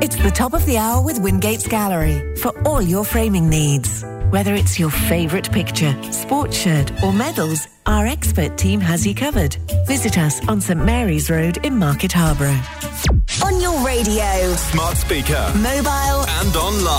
It's the top of the hour with Wingate's Gallery for all your framing needs. Whether it's your favourite picture, sports shirt or medals, our expert team has you covered. Visit us on St Mary's Road in Market Harborough. On your radio, smart speaker, mobile and online.